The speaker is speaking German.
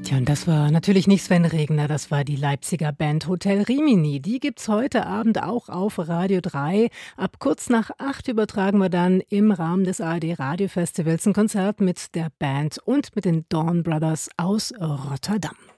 Tja, und das war natürlich nicht Sven Regner, das war die Leipziger Band Hotel Rimini. Die gibt's heute Abend auch auf Radio 3. Ab kurz nach 8 übertragen wir dann im Rahmen des ARD Radiofestivals ein Konzert mit der Band und mit den Dawn Brothers aus Rotterdam.